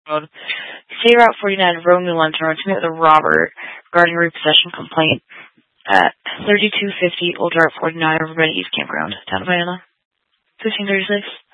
Road. State Route 49, Romeo Lane, to meet with Robert regarding a repossession complaint at 3250 Old Route 49, Riverbend East Campground, town of Vienna. 1536.